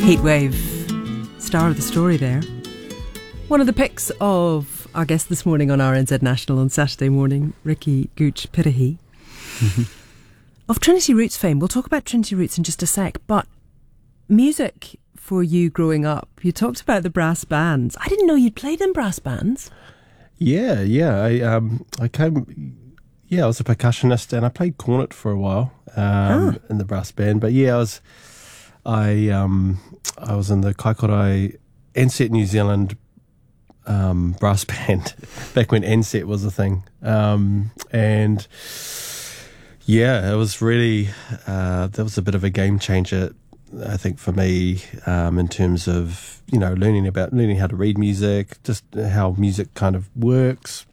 Heatwave, star of the story there. One of the picks of our guest this morning on RNZ National on Saturday morning, Ricky Gooch Pirihi. Of Trinity Roots fame. We'll talk about Trinity Roots in just a sec, but music for you growing up, you talked about the brass bands. I didn't know you'd played in brass bands. Yeah. I was a percussionist and I played cornet for a while in the brass band. But yeah, I was in the Kaikorai Ansett New Zealand brass band back when Ansett was a thing. And yeah, it was really, that was a bit of a game changer, I think, for me, in terms of, learning how to read music, just how music kind of works,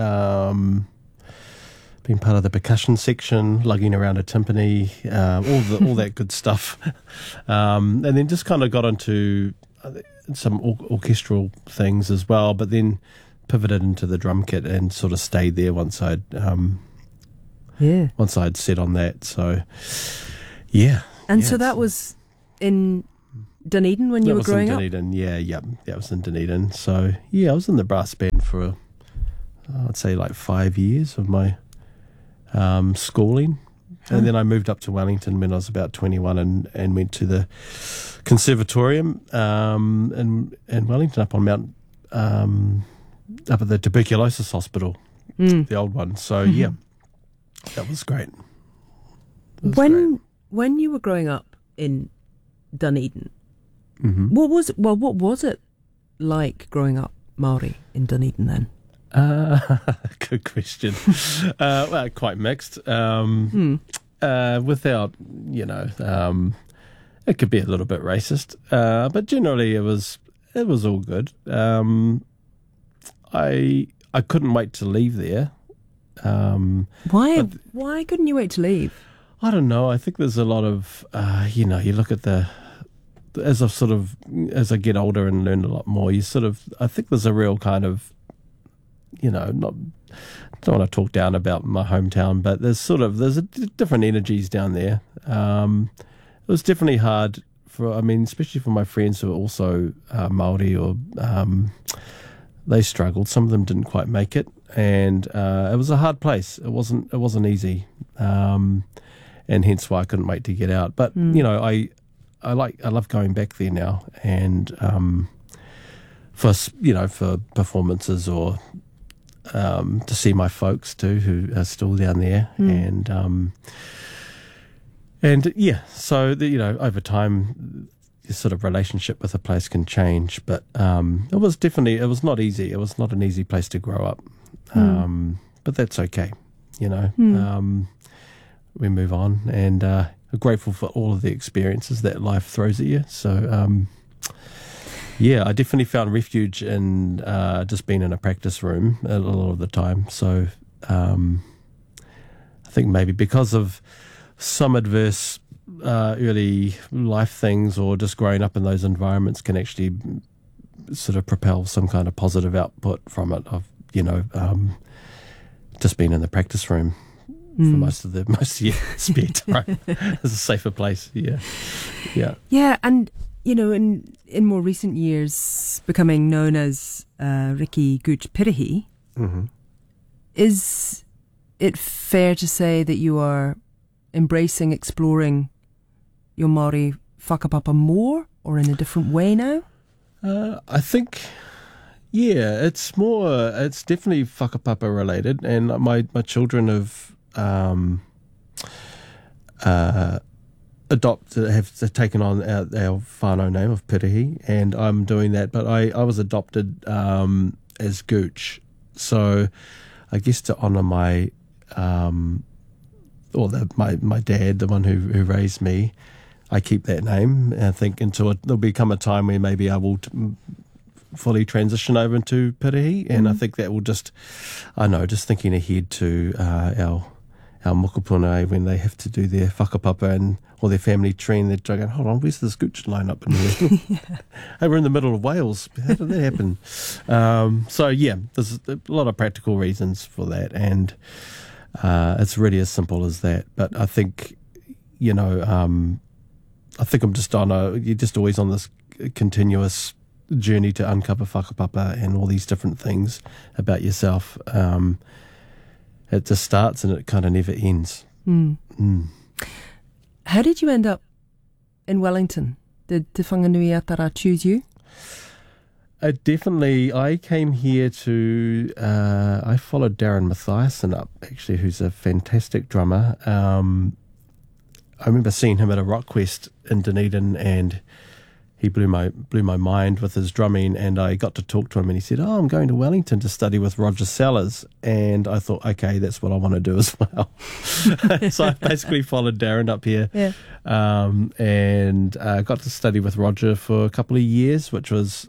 being part of the percussion section, lugging around a timpani, all that good stuff. And then just kind of got into some orchestral things as well, but then pivoted into the drum kit and sort of stayed there once I'd set on that. So, yeah. And so that was in Dunedin when you were growing up? That was in Dunedin. So, yeah, I was in the brass band for, I'd say, like 5 years of my schooling. And then I moved up to Wellington when I was about 21 and went to the conservatorium in Wellington up on Mount, up at the tuberculosis hospital, the old one. So, yeah, that was great. When you were growing up in Dunedin, what was it like growing up Māori in Dunedin then? Good question. Well, quite mixed. Without, it could be a little bit racist, but generally it was all good. I couldn't wait to leave there. Why couldn't you wait to leave? I don't know. I think there's a lot of, you look at as I get older and learn a lot more, I think there's a real kind of, don't want to talk down about my hometown, but there's different energies down there. It was definitely hard especially for my friends who are also Māori or they struggled. Some of them didn't quite make it, and it was a hard place. It wasn't easy, and hence why I couldn't wait to get out. But I love going back there now, and for performances or to see my folks too, who are still down there, and yeah, so over time, your sort of relationship with a place can change. But it was not easy. It was not an easy place to grow up, but that's okay. We move on, and are grateful for all of the experiences that life throws at you. So. Yeah, I definitely found refuge in just being in a practice room a lot of the time. So I think maybe because of some adverse early life things or just growing up in those environments can actually sort of propel some kind of positive output from it of, just being in the practice room for most of your spare time. It's a safer place, yeah. Yeah, and in more recent years, becoming known as Ricky Gooch Pirihi, is it fair to say that you are exploring your Māori whakapapa more, or in a different way now? I think, it's definitely whakapapa related, and my children have have taken on our whānau name of Pirihi, and I'm doing that, but I was adopted as Gooch, so I guess to honour my my dad, the one who raised me, I keep that name. I think until there'll become a time where maybe I will fully transition over into Pirihi, and I think that will just thinking ahead to our mokopuna when they have to do their whakapapa or their family tree, and they're going, hold on, where's this Gooch line up in here? Hey, we're in the middle of Wales. How did that happen? So, yeah, there's a lot of practical reasons for that, and it's really as simple as that. But I think, I think you're just always on this continuous journey to uncover whakapapa and all these different things about yourself. It just starts and it kind of never ends. How did you end up in Wellington? Did Te Whanganui Atara choose you? Definitely. I came here I followed Darren Mathiasen up, actually, who's a fantastic drummer. I remember seeing him at a Rock Quest in Dunedin, and he blew my mind with his drumming, and I got to talk to him, and he said, I'm going to Wellington to study with Roger Sellers. And I thought, okay, that's what I want to do as well. So I basically followed Darren up here, and got to study with Roger for a couple of years, which was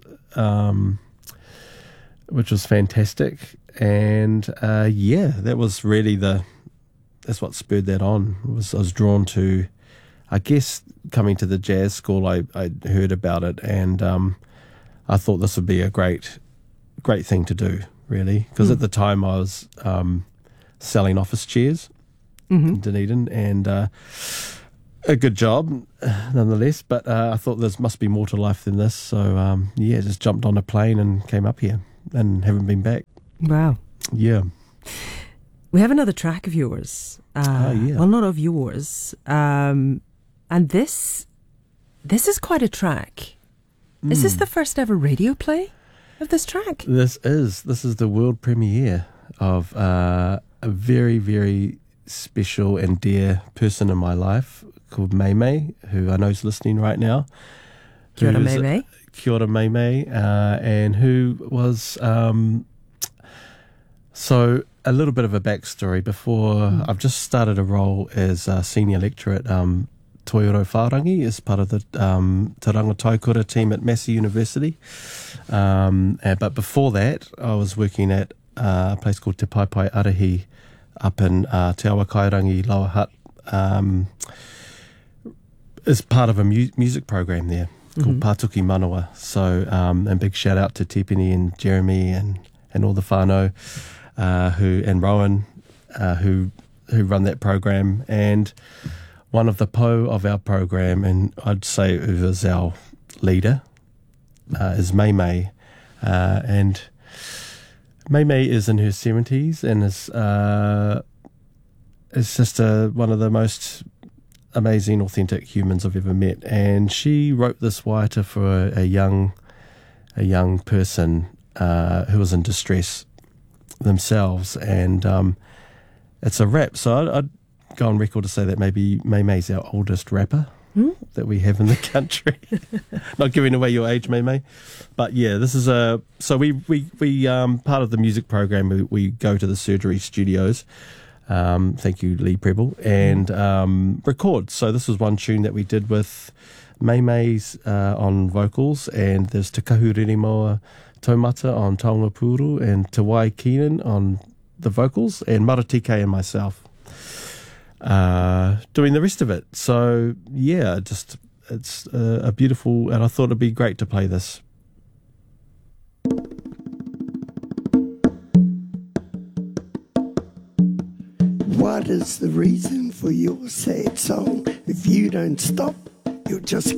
fantastic. And that was really that's what spurred that on. I was drawn to, I guess, coming to the jazz school. I heard about it, and I thought this would be a great thing to do, really, because at the time I was selling office chairs in Dunedin, and a good job nonetheless, but I thought there must be more to life than this, so just jumped on a plane and came up here and haven't been back. Wow. Yeah. We have another track of yours. Well, not of yours. And this is quite a track. Is this the first ever radio play of this track? This is the world premiere of a very, very special and dear person in my life called May May, who I know is listening right now. Kia ora, May May. Kia ora, May May, and who was... So a little bit of a backstory. Before I've just started a role as a senior lecturer at Toioro Whārangi as part of the Te Ranga Taikura team at Massey University. But before that, I was working at a place called Te Paipai Arahi up in Te Awa Kairangi Lower Hutt as part of a music program there called Pātuki Manawa. So, and big shout out to Tipini and Jeremy and all the whānau and Rowan who run that program. And one of the po of our program, and I'd say who was our leader, is May May. And May May is in her 70s and is just one of the most amazing, authentic humans I've ever met. And she wrote this waiata for a young person who was in distress themselves, and it's a rap. So I'd go on record to say that maybe May May's our oldest rapper that we have in the country. Not giving away your age, May May, but yeah, this is so we part of the music program. We go to the Surgery Studios. Thank you, Lee Preble, and record. So this was one tune that we did with May May's on vocals, and there's Te Kahuriri Taumata on Taonga Puru, and Te Wai Keenan on the vocals, and Maratike and myself doing the rest of it. So yeah, it's a beautiful, and I thought it'd be great to play this. What is the reason for your sad song? If you don't stop, you'll just